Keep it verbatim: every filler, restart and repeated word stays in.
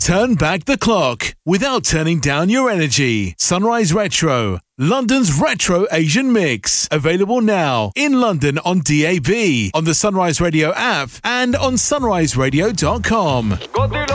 Turn back the clock without turning down your energy. Sunrise Retro, London's retro Asian mix. Available now in London on D A B, on the Sunrise Radio app and on sunrise radio dot com.